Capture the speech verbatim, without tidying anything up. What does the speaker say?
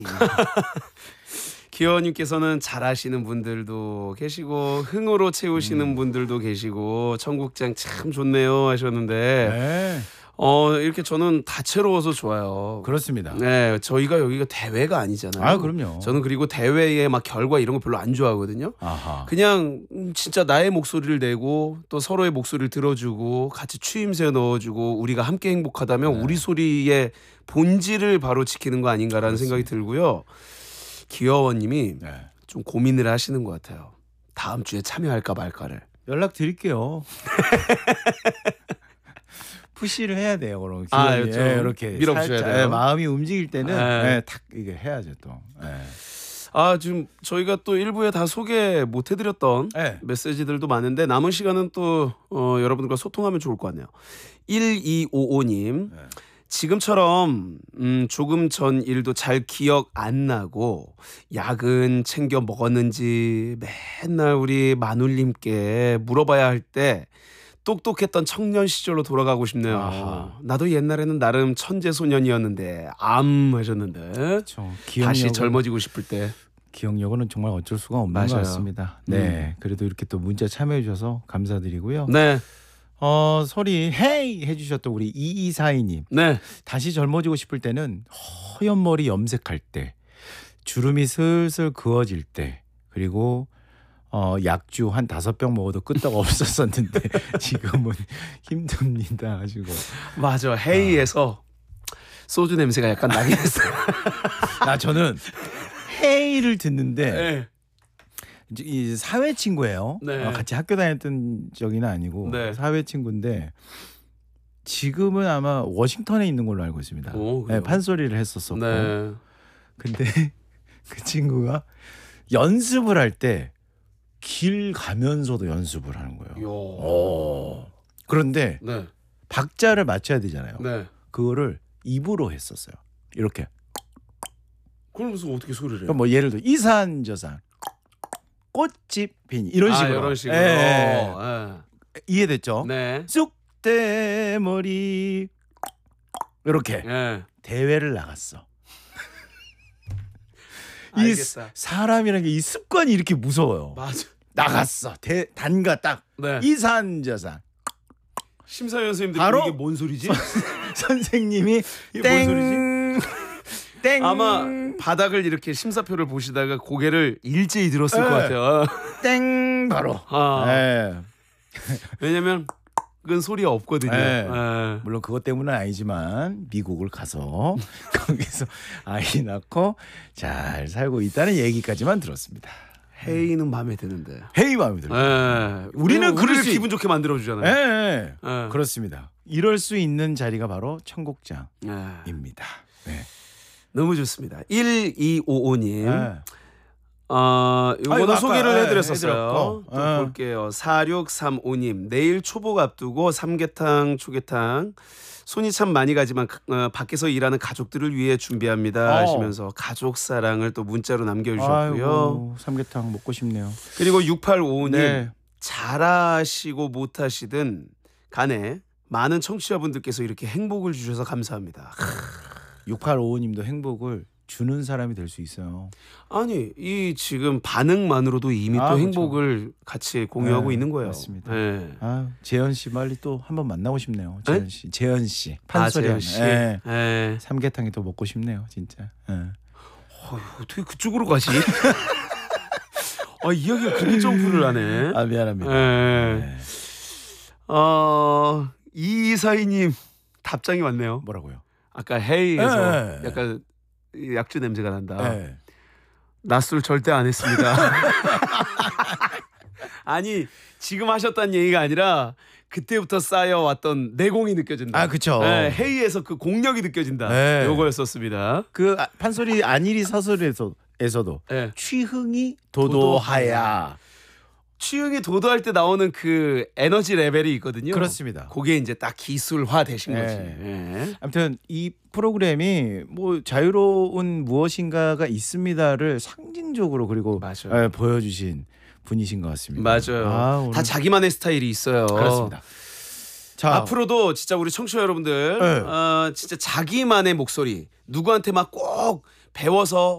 기어님께서는 잘하시는 분들도 계시고 흥으로 채우시는 음. 분들도 계시고 청국장 참 좋네요 하셨는데 네. 어 이렇게 저는 다채로워서 좋아요. 그렇습니다. 네, 저희가 여기가 대회가 아니잖아요. 아, 그럼요. 저는 그리고 대회의 막 결과 이런 거 별로 안 좋아하거든요. 아하. 그냥 음, 진짜 나의 목소리를 내고 또 서로의 목소리를 들어주고 같이 추임새 넣어주고 우리가 함께 행복하다면 네. 우리 소리의 본질을 바로 지키는 거 아닌가라는 그렇습니다. 생각이 들고요. 기어원님이 네. 좀 고민을 하시는 것 같아요. 다음 주에 참여할까 말까를. 연락 드릴게요. 푸시를 해야 돼요, 그럼. 아, 기운이. 좀 예, 이렇게 밀어주셔야 살짝, 돼요. 예, 마음이 움직일 때는 네. 예, 탁 이게 해야죠 또. 예. 아 지금 저희가 또 일부에 다 소개 못 해드렸던 예. 메시지들도 많은데 남은 시간은 또 어, 여러분들과 소통하면 좋을 것 같네요. 일이오오님 예. 지금처럼 음, 조금 전 일도 잘 기억 안 나고 약은 챙겨 먹었는지 맨날 우리 마눌님께 물어봐야 할 때 똑똑했던 청년 시절로 돌아가고 싶네요. 아하. 나도 옛날에는 나름 천재 소년이었는데 암 하셨는데 그렇죠. 다시 기억력은, 젊어지고 싶을 때 기억력은 정말 어쩔 수가 없는 맞아요. 것 같습니다. 네, 그래도 이렇게 또 문자 참여해 주셔서 감사드리고요. 네, 어, 소리 헤이 해주셨던 우리 이이사이님 네. 다시 젊어지고 싶을 때는 허연 머리 염색할 때, 주름이 슬슬 그어질 때, 그리고 어, 약주 한 다섯 병 먹어도 끄떡 없었었는데 지금은 힘듭니다. 가지고 맞아. 헤이에서 소주 냄새가 약간 나긴 했어요. 나 저는 헤이를 듣는데 네. 이제 이 사회 친구예요. 네. 어, 같이 학교 다녔던 적은 아니고 네. 사회 친구인데 지금은 아마 워싱턴에 있는 걸로 알고 있습니다. 오, 네, 그래요? 판소리를 했었었고. 네. 근데 그 친구가 연습을 할 때 길 가면서도 연습을 하는 거예요. 요. 오. 그런데 네. 박자를 맞춰야 되잖아요. 네. 그거를 입으로 했었어요. 이렇게. 그럼 무슨 어떻게 소리를 해요? 그럼 뭐 예를 들어 이산저산 꽃집 핀 이런 아, 식으로. 이런 식으로. 예. 예. 이해됐죠? 네. 쑥대머리 이렇게 예. 대회를 나갔어. 이 알겠어. 사람이라는 게 이 습관이 이렇게 무서워요. 맞아. 나갔어. 대, 단가 딱 네. 이산저산. 심사위원 선생님들이 바로 이게 뭔 소리지? 선생님이 이게 뭔 땡. 땡. 아마 바닥을 이렇게 심사표를 보시다가 고개를 일제히 들었을 네. 것 같아요. 땡 바로. 아, 네. 왜냐면 그건 소리가 없거든요. 네. 예. 물론 그것 때문은 아니지만 미국을 가서 거기서 아이 낳고 잘 살고 있다는 얘기까지만 들었습니다. 헤이는 마음에 드는데. 헤이 마음에 들어요. 예. 우리는 우리는 그럴 우리를 수 있- 기분 좋게 만들어 주잖아요. 예, 예. 예. 그렇습니다. 이럴 수 있는 자리가 바로 청국장입니다. 예. 네. 너무 좋습니다. 일이오오님. 네. 어, 이거는 아까, 소개를 예, 해드렸었어요. 해드렸고. 또 예. 볼게요. 사육삼오님. 내일 초복 앞두고 삼계탕, 초계탕. 손이 참 많이 가지만 어, 밖에서 일하는 가족들을 위해 준비합니다 어. 하시면서 가족 사랑을 또 문자로 남겨주셨고요. 아이고, 삼계탕 먹고 싶네요. 그리고 육팔오오님. 네. 잘하시고 못하시든 간에 많은 청취자분들께서 이렇게 행복을 주셔서 감사합니다. 육팔오오님도 행복을 주는 사람이 될 수 있어요. 아니 이 지금 반응만으로도 이미 아, 또 그렇죠. 행복을 같이 공유하고 네, 있는 거예요. 맞습니다. 네. 아, 재현 씨 빨리 또 한번 만나고 싶네요. 네? 재현 씨, 재현 씨, 아, 판소리 재현 하는. 씨. 예. 네. 삼계탕이 또 먹고 싶네요, 진짜. 예. 어휴, 어떻게 그쪽으로 가지? 아 이야기가 괜히 점프를 하네. 아, 미안합니다. 네. 네. 어 이이사이님 답장이 왔네요. 뭐라고요? 아까 헤이에서 네. 약간 약주 냄새가 난다. 네. 낮술 절대 안 했습니다. 아니 지금 하셨다는 얘기가 아니라 그때부터 쌓여왔던 내공이 느껴진다. 아, 그쵸. 네, 회의에서 그 공력이 느껴진다. 네. 요거였었습니다. 그 아, 판소리 안일이 서술에서 에서도 네. 취흥이 도도하야. 취흥이 도도할 때 나오는 그 에너지 레벨이 있거든요. 그렇습니다. 그게 이제 딱 기술화 되신 네. 거지. 네. 아무튼 이 프로그램이 뭐 자유로운 무엇인가가 있습니다를 상징적으로 그리고 맞아요. 예, 보여주신 분이신 것 같습니다. 맞아요. 아, 오늘- 다 자기만의 스타일이 있어요. 그렇습니다. 자, 앞으로도 진짜 우리 청취자 여러분들 네. 어, 진짜 자기만의 목소리 누구한테 막 꼭 배워서